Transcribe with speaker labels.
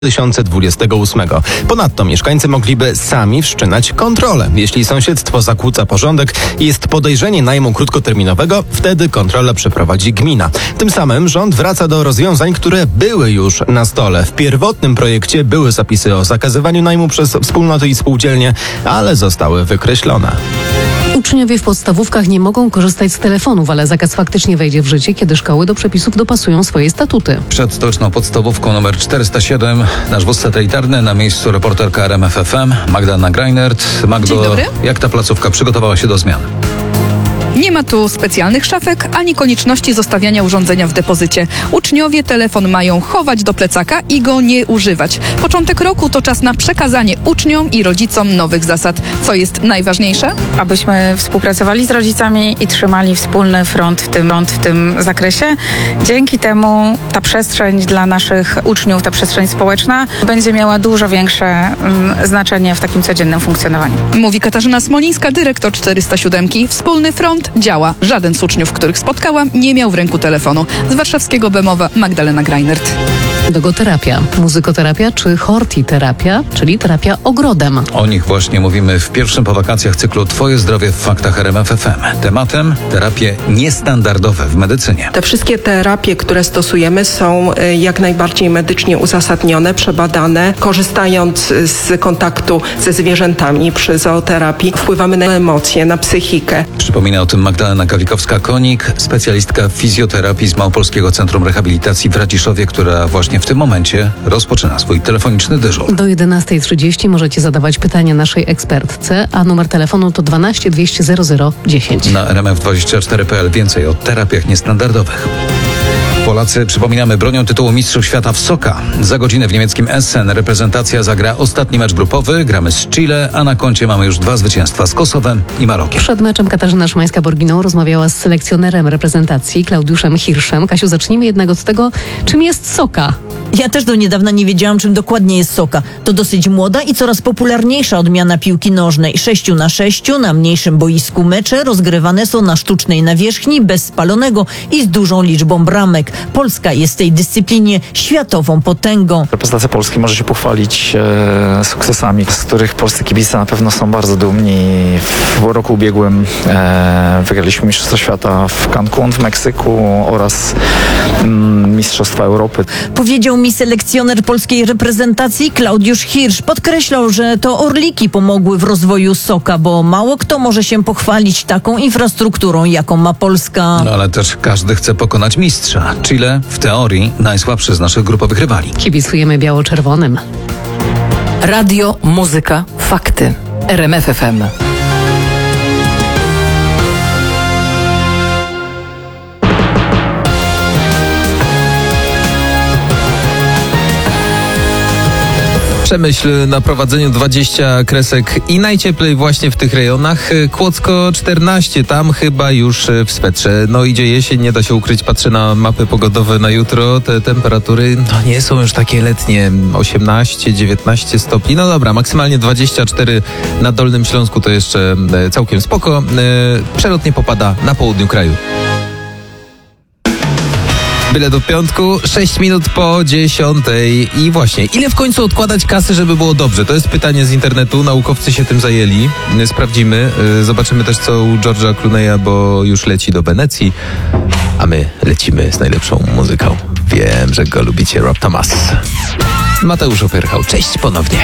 Speaker 1: 2028. Ponadto mieszkańcy mogliby sami wszczynać kontrolę. Jeśli sąsiedztwo zakłóca porządek i jest podejrzenie najmu krótkoterminowego, wtedy kontrolę przeprowadzi gmina. Tym samym rząd wraca do rozwiązań, które były już na stole. W pierwotnym projekcie były zapisy o zakazywaniu najmu przez wspólnoty i spółdzielnie, ale zostały wykreślone.
Speaker 2: Uczniowie w podstawówkach nie mogą korzystać z telefonów, ale zakaz faktycznie wejdzie w życie, kiedy szkoły do przepisów dopasują swoje statuty.
Speaker 3: Przed stołeczną podstawówką nr 407 nasz wóz satelitarny, na miejscu reporterka RMF FM Magdalena Greinert. Magdo,
Speaker 4: Dzień dobry.
Speaker 3: jak ta placówka przygotowała się do zmian?
Speaker 4: Nie ma tu specjalnych szafek, ani konieczności zostawiania urządzenia w depozycie. Uczniowie telefon mają chować do plecaka i go nie używać. Początek roku to czas na przekazanie uczniom i rodzicom nowych zasad. Co jest najważniejsze?
Speaker 5: Abyśmy współpracowali z rodzicami i trzymali wspólny front w tym zakresie. Dzięki temu ta przestrzeń dla naszych uczniów, ta przestrzeń społeczna będzie miała dużo większe znaczenie w takim codziennym funkcjonowaniu.
Speaker 4: Mówi Katarzyna Smolińska, dyrektor 407. Wspólny front działa. Żaden z uczniów, których spotkałam, nie miał w ręku telefonu. Z warszawskiego Bemowa Magdalena Greinert.
Speaker 2: Dogoterapia, muzykoterapia czy hortiterapia, czyli terapia ogrodem.
Speaker 3: O nich właśnie mówimy w pierwszym po wakacjach cyklu Twoje zdrowie w faktach RMF FM. Tematem terapie niestandardowe w medycynie.
Speaker 6: Te wszystkie terapie, które stosujemy, są jak najbardziej medycznie uzasadnione, przebadane. Korzystając z kontaktu ze zwierzętami przy zooterapii, wpływamy na emocje, na psychikę.
Speaker 3: Przypomina o tym Magdalena Kawikowska-Konik, specjalistka fizjoterapii z Małopolskiego Centrum Rehabilitacji w Raciszowie, która właśnie w tym momencie rozpoczyna swój telefoniczny dyżur.
Speaker 2: Do 11:30 możecie zadawać pytania naszej ekspertce, a numer telefonu to 12 200 0010.
Speaker 3: Na RMF24.pl więcej o terapiach niestandardowych. Polacy, przypominamy, bronią tytułu Mistrzów Świata w Soccer. Za godzinę w niemieckim Essen reprezentacja zagra ostatni mecz grupowy. Gramy z Chile, a na koncie mamy już 2 zwycięstwa z Kosowem i Marokiem.
Speaker 2: Przed meczem Katarzyna Szymańska-Borginą rozmawiała z selekcjonerem reprezentacji Klaudiuszem Hirszem. Kasiu, zacznijmy jednak od tego, czym jest soka.
Speaker 7: Ja też do niedawna nie wiedziałam, czym dokładnie jest soka. To dosyć młoda i coraz popularniejsza odmiana piłki nożnej. 6-na-6 na mniejszym boisku mecze rozgrywane są na sztucznej nawierzchni, bez spalonego i z dużą liczbą bramek. Polska jest w tej dyscyplinie światową potęgą.
Speaker 8: Reprezentacja Polski może się pochwalić sukcesami, z których polscy kibice na pewno są bardzo dumni. W roku ubiegłym wygraliśmy Mistrzostwo Świata w Cancun w Meksyku oraz Mistrzostwa Europy.
Speaker 7: Powiedział mi selekcjoner polskiej reprezentacji Klaudiusz Hirsz. Podkreślał, że to orliki pomogły w rozwoju soka, bo mało kto może się pochwalić taką infrastrukturą, jaką ma Polska.
Speaker 3: No ale też każdy chce pokonać mistrza. Chile w teorii najsłabszy z naszych grupowych rywali.
Speaker 2: Kibicujemy biało-czerwonym.
Speaker 9: Radio, muzyka, fakty. RMF FM.
Speaker 10: Przemyśl na prowadzeniu 20 kresek i najcieplej właśnie w tych rejonach. Kłodzko 14, tam chyba już w swetrze. No idzie jesień, nie da się ukryć, patrzę na mapy pogodowe na jutro. Te temperatury nie są już takie letnie, 18-19 stopni. No dobra, maksymalnie 24 na Dolnym Śląsku to jeszcze całkiem spoko. Przelotnie popada na południu kraju. Byle do piątku, 6 minut po 10. I właśnie, ile w końcu odkładać kasy, żeby było dobrze? To jest pytanie z internetu, naukowcy się tym zajęli. Sprawdzimy, zobaczymy też co u George'a Clooney'a, bo już leci do Wenecji, a my lecimy z najlepszą muzyką. Wiem, że go lubicie, Rob Thomas. Mateusz Opyrchał, cześć ponownie.